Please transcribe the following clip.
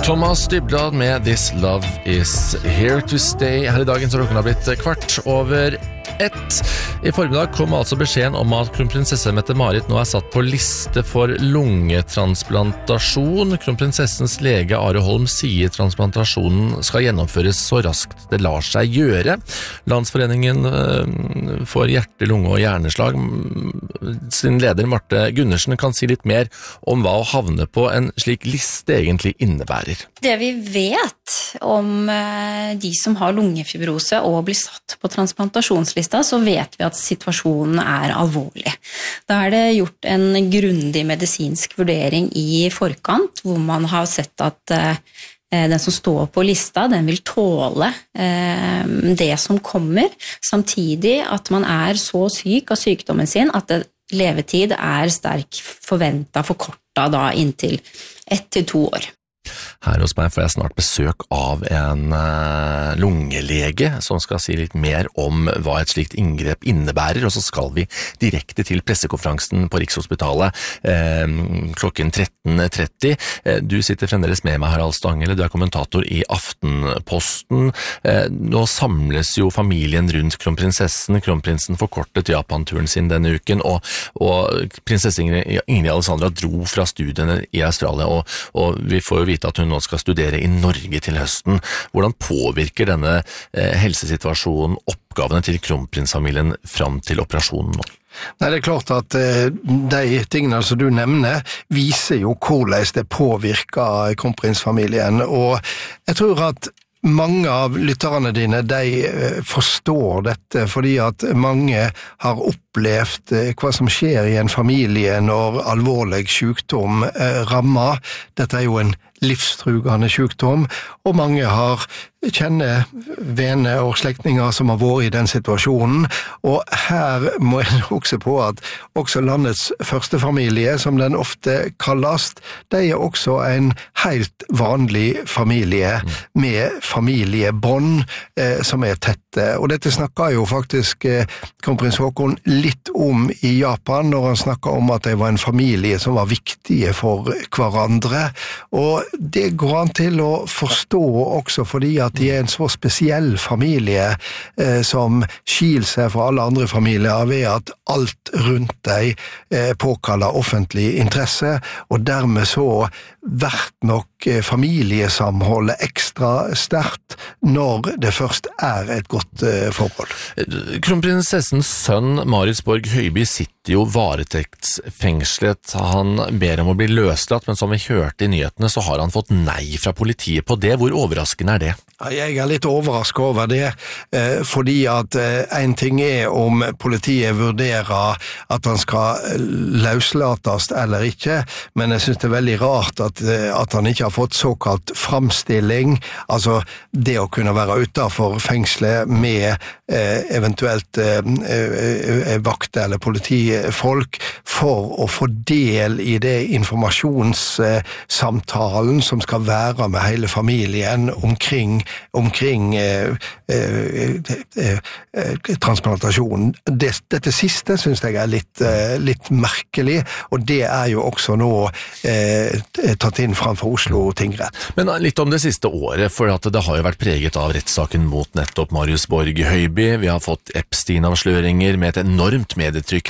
Thomas Dybdahl med This Love Is Here To Stay. Her I dagen så klokken har blitt 1:15. I formiddag kom altså beskjeden om at kronprinsesse Mette-Marit nå satt på liste for lungetransplantasjon. Kronprinsessens lege Are Holm sier transplantasjonen skal gjennomføres så raskt det lar seg gjøre. Landsforeningen for hjerte, lunge og hjerneslag sin leder Marte Gundersen kan si litt mer om hva å havne på en slik liste egentlig innebærer. Det vi vet om de som har lungefibrose og blir satt på transplantasjonslista, så vet vi at situasjonen alvorlig. Da det gjort en grundig medisinsk vurdering I forkant, hvor man har sett at den som står på lista, den vil tåle det som kommer, samtidig at man så syk av sykdommen sin at levetid sterkt forventet forkortet da inntil 1 til 2 år. Her hos meg får jeg snart besøk av en lungelege som skal si litt mer om hva et slikt inngrep innebærer, og så skal vi direkte til pressekonferansen på Rikshospitalet klokken 13:30. Du sitter fremdeles med meg, Harald Stanghelle, du kommentator I Aftenposten. Nå samles jo familien rundt kronprinsessen. Kronprinsen forkortet Japan-turen sin denne uken, og prinsesse Ingrid Alexandra dro fra studiene I Australia, og vi får jo vite at hun nå skal studere I Norge til høsten. Hvordan påvirker denne helsesituasjonen oppgavene til kronprinsfamilien fram til operasjonen nå? Nei, det klart at de tingene som du nevner viser jo hvordan det påvirker kronprinsfamilien, og jeg tror at mange av lytterne dine, de forstår dette fordi at mange har opplevd hva som skjer I en familie når alvorlig sykdom rammer. Dette jo en livstrugende sykdom, og mange kjenner venner og slektninger som har vært I den situasjonen, og her må jeg også på at også landets første familie, som den ofte kalles, de også en helt vanlig familie med familiebånd som tette, og dette snakker jo faktisk kronprins Haakon litt om I Japan når han snakker om at de var en familie som var viktige for hverandre, og det går an til å forstå også fordi at de en så spesiell familie som skil seg fra alle andre familier ved at alt rundt deg påkaller offentlig interesse, og dermed så vært nok familiesamholdet ekstra sterkt når det først et godt forhold. Kronprinsessens sønn Marius Borg Høiby sitter jo varetektsfengslet. Han ber om å bli løslatt, men som vi hørte I nyhetene så har han fått nei fra politiet på det. Hvor overraskende det? Jeg litt overrasket over det, fordi at en ting om politiet vurderer at han skal løslates eller ikke, men jeg synes det veldig rart at han ikke har fått såkalt framstilling, altså det å kunne være utenfor fengselet med eventuelt vakt eller politifolk for å få del I det informasjonssamtalen som skal være med hele familien omkring transplantasjonen. Dette siste synes jeg litt merkelig, og det jo også nå tatt inn framfor Oslo tingrett. Men litt om det siste året, for at det har jo vært preget av rettssaken mot nettopp Marius Borg Høiby. Vi har fått Epstein-avsløringer med et enormt medietrykk